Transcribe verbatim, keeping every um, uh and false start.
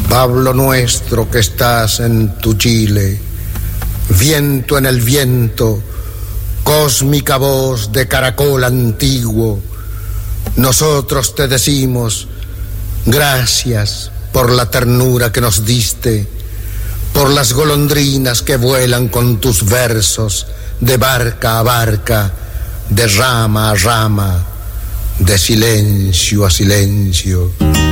Pablo nuestro que estás en tu Chile, viento en el viento, cósmica voz de caracol antiguo, nosotros te decimos gracias por la ternura que nos diste, por las golondrinas que vuelan con tus versos de barca a barca, de rama a rama, de silencio a silencio.